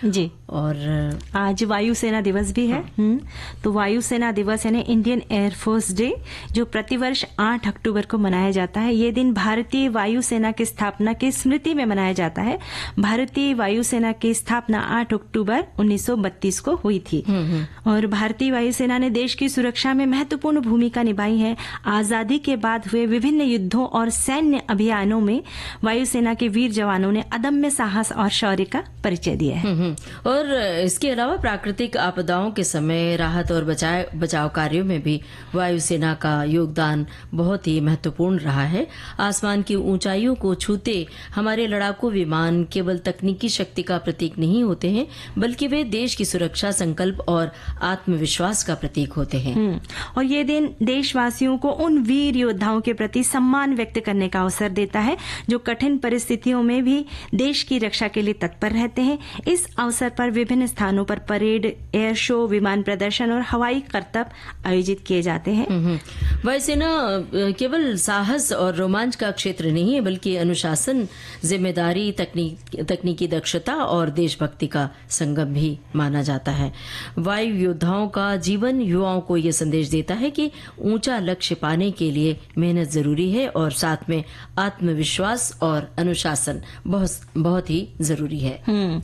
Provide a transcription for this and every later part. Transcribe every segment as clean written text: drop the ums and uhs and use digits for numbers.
जी। और आज वायुसेना दिवस भी है। तो वायुसेना दिवस यानी इंडियन एयरफोर्स डे, जो प्रतिवर्ष 8 अक्टूबर को मनाया जाता है। ये दिन भारतीय वायुसेना की स्थापना की स्मृति में मनाया जाता है। भारतीय वायुसेना की स्थापना 8 अक्टूबर 1932 को हुई थी। और भारतीय वायुसेना ने देश की सुरक्षा में महत्वपूर्ण भूमिका निभाई है। आजादी के बाद हुए विभिन्न युद्धों और सैन्य अभियानों में वायुसेना के वीर जवानों ने अदम्य साहस और शौर्य का परिचय दिया है। और इसके अलावा प्राकृतिक आपदाओं के समय राहत और बचाव कार्यों में भी वायुसेना का योगदान बहुत ही महत्वपूर्ण रहा है। आसमान की ऊंचाइयों को छूते हमारे लड़ाकू विमान केवल तकनीकी शक्ति का प्रतीक नहीं होते हैं, बल्कि वे देश की सुरक्षा, संकल्प और आत्मविश्वास का प्रतीक होते हैं। और ये दिन देशवासियों को उन वीर योद्धाओं के प्रति सम्मान व्यक्त करने का अवसर देता है जो कठिन परिस्थितियों में भी देश की रक्षा के लिए तत्पर रहते हैं। इस अवसर पर विभिन्न स्थानों पर परेड, एयर शो, विमान प्रदर्शन और हवाई करतब आयोजित किए जाते हैं। वायुसेना केवल साहस और रोमांच का क्षेत्र नहीं है, बल्कि अनुशासन, जिम्मेदारी, तकनीकी दक्षता और देशभक्ति का संगम भी माना जाता है। वायु योद्धाओं का जीवन युवाओं को यह संदेश देता है कि ऊंचा लक्ष्य पाने के लिए मेहनत जरूरी है और साथ में आत्मविश्वास और अनुशासन बहुत ही जरूरी है।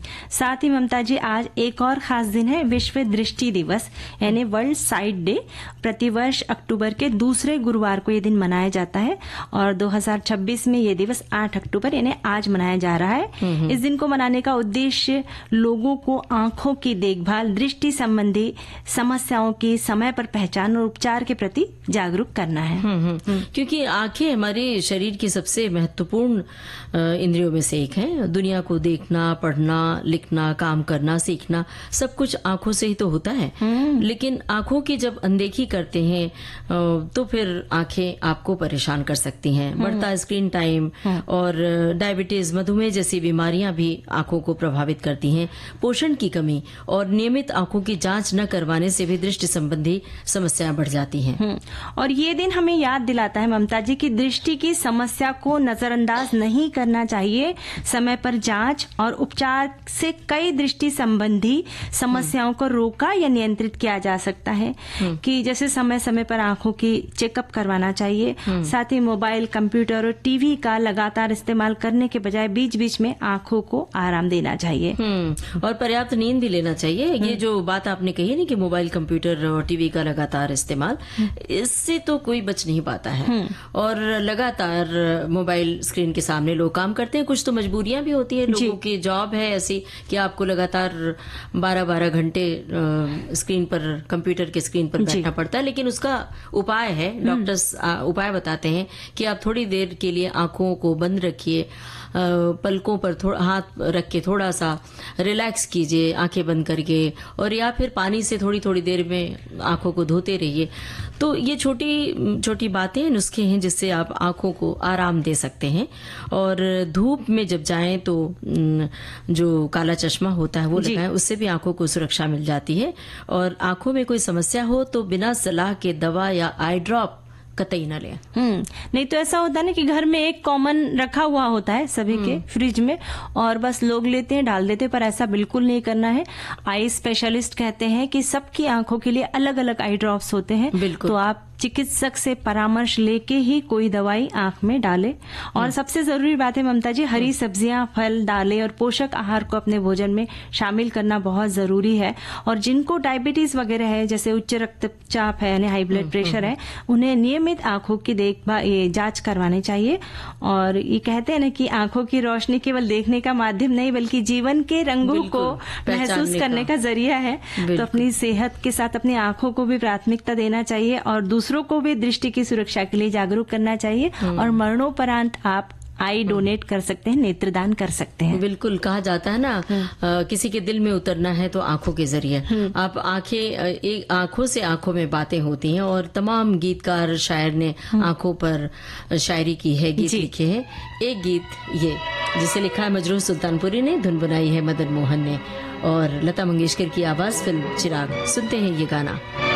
साथ ही ममता जी, आज एक और खास दिन है, विश्व दृष्टि दिवस यानी वर्ल्ड साइट डे। प्रतिवर्ष अक्टूबर के दूसरे गुरुवार को ये दिन मनाया जाता है और 2026 में ये दिवस 8 अक्टूबर यानी आज मनाया जा रहा है। इस दिन को मनाने का उद्देश्य लोगों को आंखों की देखभाल, दृष्टि संबंधी समस्याओं की समय पर पहचान और उपचार के प्रति जागरूक करना है। क्योंकि आंखें हमारे शरीर की सबसे महत्वपूर्ण इंद्रियों में से एक है। दुनिया को देखना, पढ़ना, लिखना, काम करना, सीखना सब कुछ आंखों से ही तो होता है। लेकिन आंखों की जब अनदेखी करते हैं तो फिर आंखें आपको परेशान कर सकती हैं। बढ़ता स्क्रीन टाइम और डायबिटीज, मधुमेह जैसी बीमारियां भी आंखों को प्रभावित करती हैं। पोषण की कमी और नियमित आंखों की जांच न करवाने से भी दृष्टि संबंधी समस्याएं बढ़ जाती हैं। और ये दिन हमें याद दिलाता है ममता जी की दृष्टि की समस्या को नजरअंदाज नहीं करना चाहिए। समय पर जांच और उपचार से कई दृष्टि संबंधी समस्याओं को रोका या नियंत्रित किया जा सकता है। कि जैसे समय समय पर आंखों की चेकअप करवाना चाहिए। साथ ही मोबाइल, कंप्यूटर और टीवी का लगातार इस्तेमाल करने के बजाय बीच बीच में आंखों को आराम देना चाहिए। और पर्याप्त नींद भी लेना चाहिए। ये जो बात आपने कही ना कि मोबाइल, कंप्यूटर और टीवी का लगातार इस्तेमाल, इससे तो कोई बच नहीं पाता है। और लगातार मोबाइल स्क्रीन के सामने लोग काम करते हैं। कुछ तो मजबूरियां भी होती है, लोगों की जॉब है ऐसी कि आपको लगातार 12-12 घंटे स्क्रीन पर, कंप्यूटर के स्क्रीन पर बैठना पड़ता है। लेकिन उसका उपाय है, डॉक्टर्स उपाय बताते हैं कि आप थोड़ी देर के लिए आंखों को बंद रखिए, पलकों पर थोड़ा हाथ रख के थोड़ा सा रिलैक्स कीजिए आंखें बंद करके, और या फिर पानी से थोड़ी थोड़ी देर में आंखों को धोते रहिए। तो ये छोटी छोटी बातें, नुस्खे हैं जिससे आप आंखों को आराम दे सकते हैं। और धूप में जब जाएं तो जो काला चश्मा होता है वो लगाएं, उससे भी आंखों को सुरक्षा मिल जाती है। और आंखों में कोई समस्या हो तो बिना सलाह के दवा या आई ड्रॉप कतई न लें। नहीं तो ऐसा होता है ना कि घर में एक कॉमन रखा हुआ होता है सभी के फ्रिज में, और बस लोग लेते हैं, डाल देते हैं, पर ऐसा बिल्कुल नहीं करना है। आई स्पेशलिस्ट कहते हैं कि सबकी आंखों के लिए अलग अलग आई ड्रॉप्स होते हैं। तो आप चिकित्सक से परामर्श लेके ही कोई दवाई आंख में डालें। और सबसे जरूरी बात है ममता जी, हरी सब्जियां, फल, दालें और पोषक आहार को अपने भोजन में शामिल करना बहुत जरूरी है। और जिनको डायबिटीज वगैरह है, जैसे उच्च रक्तचाप है यानी हाई ब्लड प्रेशर है, उन्हें नियमित आंखों की देखभाल, ये जांच करवानी चाहिए। और ये कहते हैं ना कि आंखों की रोशनी केवल देखने का माध्यम नहीं, बल्कि जीवन के रंगों को महसूस करने का जरिया है। तो अपनी सेहत के साथ अपनी आंखों को भी प्राथमिकता देना चाहिए और दूसरों को भी दृष्टि की सुरक्षा के लिए जागरूक करना चाहिए। और मरणोपरांत आप आई डोनेट कर सकते हैं, नेत्रदान कर सकते हैं। बिल्कुल, कहा जाता है ना किसी के दिल में उतरना है तो आंखों के जरिए। आप आंखों से आंखों में बातें होती हैं। और तमाम गीतकार, शायर ने आंखों पर शायरी की है, गीत लिखे हैं। एक गीत ये जिसे लिखा है मजरूह सुल्तानपुरी ने, धुन बनाई है मदन मोहन ने, और लता मंगेशकर की आवाज, फिल्म चिराग। सुनते हैं ये गाना।